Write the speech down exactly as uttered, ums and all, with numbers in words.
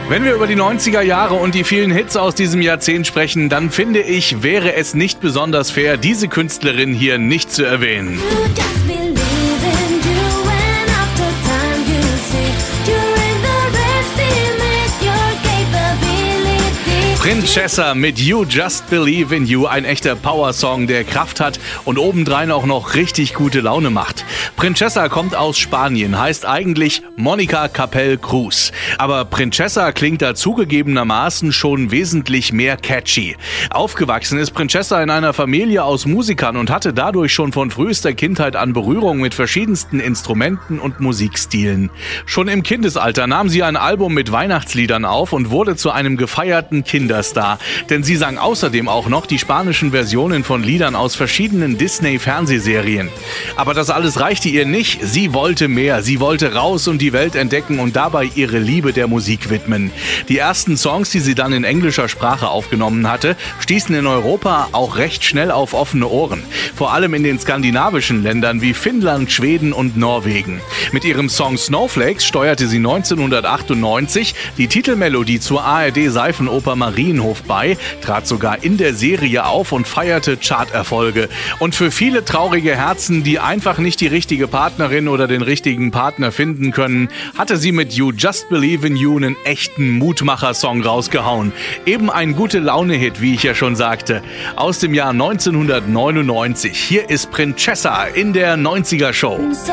Wenn wir über die neunziger Jahre und die vielen Hits aus diesem Jahrzehnt sprechen, dann finde ich, wäre es nicht besonders fair, diese Künstlerin hier nicht zu erwähnen. Princessa mit You Just Believe in You, ein echter Power-Song, der Kraft hat und obendrein auch noch richtig gute Laune macht. Princessa kommt aus Spanien, heißt eigentlich Monica Capel Cruz. Aber Princessa klingt da zugegebenermaßen schon wesentlich mehr catchy. Aufgewachsen ist Princessa in einer Familie aus Musikern und hatte dadurch schon von frühester Kindheit an Berührung mit verschiedensten Instrumenten und Musikstilen. Schon im Kindesalter nahm sie ein Album mit Weihnachtsliedern auf und wurde zu einem gefeierten Kinderstar. Denn sie sang außerdem auch noch die spanischen Versionen von Liedern aus verschiedenen Disney-Fernsehserien. Aber das alles reichte ihr nicht. Sie wollte mehr. Sie wollte raus und die Welt entdecken und dabei ihre Liebe der Musik widmen. Die ersten Songs, die sie dann in englischer Sprache aufgenommen hatte, stießen in Europa auch recht schnell auf offene Ohren. Vor allem in den skandinavischen Ländern wie Finnland, Schweden und Norwegen. Mit ihrem Song Snowflakes steuerte sie neunzehnhundertachtundneunzig die Titelmelodie zur A R D-Seifenoper Marienhof bei, trat sogar in der Serie auf und feierte Charterfolge. Und für viele traurige Herzen, die einfach nicht die richtige Partnerin oder den richtigen Partner finden können, hatte sie mit You Just Believe in You einen echten Mutmacher-Song rausgehauen. Eben ein Gute-Laune-Hit, wie ich ja schon sagte, aus dem Jahr neunzehnhundertneunundneunzig. Hier ist Princessa in der neunziger Show.